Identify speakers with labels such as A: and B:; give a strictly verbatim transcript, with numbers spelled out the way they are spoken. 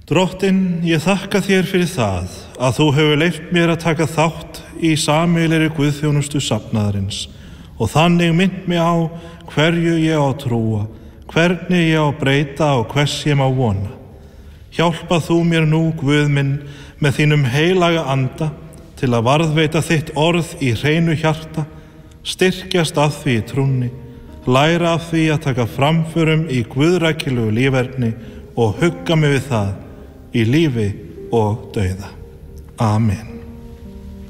A: Drottinn, ég þakka þér fyrir það að þú hefur leyft mér að taka þátt í sameiginlegri guðþjónustu safnaðarins og þannig minnt mig á hverju ég á að trúa, hvernig ég á að breyta og hvers ég má vona. Hjálpa þú mér nú, Guð minn, með þínum heilaga anda til að varðveita þitt orð í hreinu hjarta, styrkjast af því í trúnni, læra af því að taka framförum í guðrækilegu líferni og hugga mig við það í lífi og dauða. Amen.